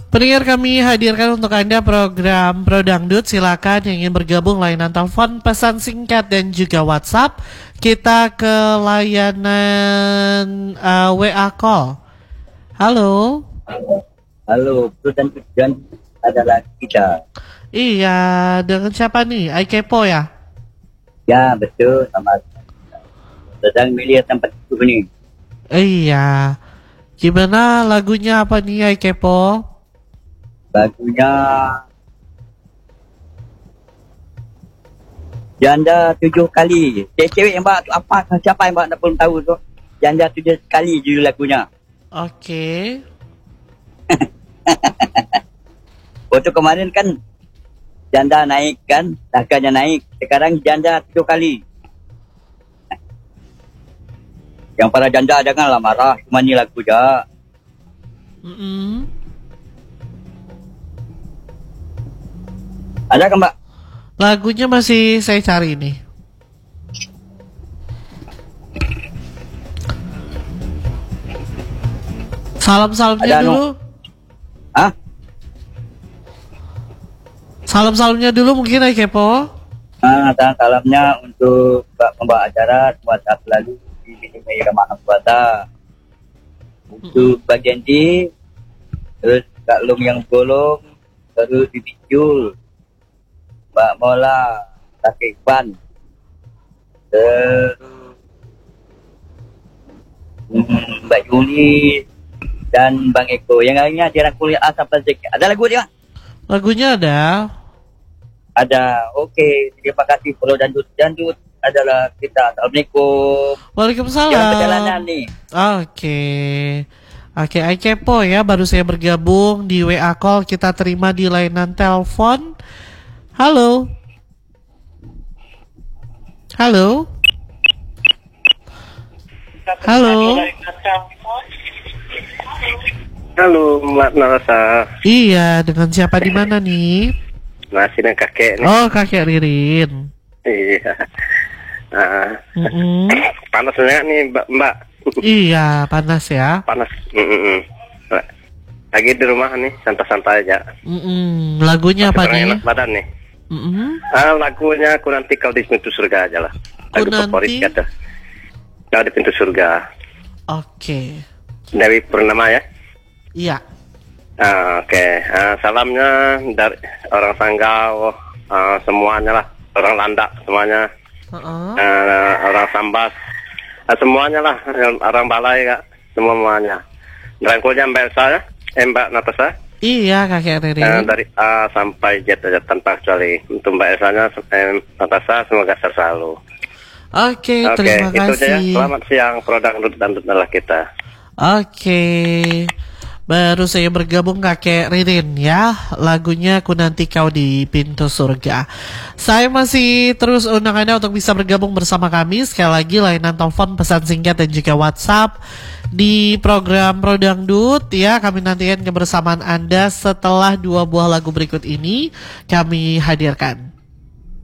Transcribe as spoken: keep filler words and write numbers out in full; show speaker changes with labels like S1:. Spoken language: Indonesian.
S1: Pendengar, kami hadirkan untuk Anda program Pro Dangdut. Silakan yang ingin bergabung layanan telepon, pesan singkat dan juga WhatsApp. Kita ke layanan uh, W A call. Halo.
S2: Halo, Pro Dangdut dan adalah kita.
S1: Iya, dengan siapa nih? I Kepo ya?
S2: Ya, betul, sama sedang melihat tempat itu nih.
S1: Iya. Gimana lagunya apa nih I Kepo?
S2: Lagunya Janda Tujuh Kali. Cewek yang mbak tu apa? Siapa yang mbak nak pun tahu tu? Janda Tujuh Kali judul lagunya.
S1: Oke.
S2: Waktu kemarin kan janda naik kan, harganya naik. Sekarang janda tujuh kali. Yang para janda janganlah marah, cuma ni lagu je.
S1: Mm-mm.
S2: Ada kan mbak?
S1: Lagunya masih saya cari nih. Salam-salamnya
S2: Ada,
S1: dulu.
S2: no? Hah?
S1: Salam-salamnya dulu mungkin I Kepo.
S2: Ah, dan salamnya untuk mbak pembawa acara, semoga selalu dilindungi rahmat kuasa. Untuk Mbak Janji, terus Kak Lum yang golong, terus Bibi Jul, Mbak Mola, Kak Ivan, terus hmm, Mbak Yuli dan Bang Eko. Yang lainnya dirangkul asap rezeki. Ada lagu dia?
S1: Lagunya ada.
S2: Ada. Okey, terima kasih Pro Dangdut. Dangdut adalah kita. Assalamualaikum.
S1: Waalaikumsalam.
S2: Jalan perjalanan nih.
S1: Oke. Oke, I Kepo ya, baru saya bergabung di W A call, kita terima di layanan telepon. Halo. Halo. Halo.
S3: Halo, Mbak Narasa.
S1: Iya, dengan siapa di mana nih?
S3: Masih dengan kakek nih.
S1: Oh, kakek Ririn.
S3: Iya. Nah,
S1: Mm-mm.
S3: panas banget nih, Mbak. Mbak.
S1: Iya, panas ya.
S3: Panas. Mm-mm. Lagi di rumah nih, santai-santai aja.
S1: Mm-mm. Lagunya
S3: Masih
S1: apa
S3: kurang
S1: nih?
S3: enak badan nih.
S1: Mm-mm.
S3: Ah, lagunya Aku Nanti Kau di Pintu Surga aja lah.
S1: Ku
S3: Lagu favorit
S1: Nanti?
S3: kata. Kau di Pintu Surga.
S1: Oke.
S3: Dewi Purnama ya.
S1: Iya.
S3: Ah, Oke, okay. ah, salamnya dari orang Sanggau, ah, semuanya lah, orang Landak semuanya,
S1: Uh-uh.
S3: ah, orang Sambas, ah, semuanya lah, orang Balai kak, semuanya. Rangkulnya Mbak Elsa ya, eh, Mbak Natasha,
S1: Iya, kakek
S3: ah,
S1: Ririn.
S3: dari A sampai Z aja tanpa kecuali. Untuk Mbak Elsanya, eh, Natasha semoga sehat selalu.
S1: Oke,
S3: Oke,
S1: terima
S3: itu aja ya.
S1: kasih.
S3: Selamat siang, produk dan adalah kita.
S1: Oke. Baru saya bergabung kakek Ririn ya. Lagunya Ku Nanti Kau di Pintu Surga. Saya masih terus undang Anda untuk bisa bergabung bersama kami. Sekali lagi layanan telepon, pesan singkat dan juga WhatsApp di program Pro Dangdut ya. Kami nantikan kebersamaan Anda setelah dua buah lagu berikut ini kami hadirkan.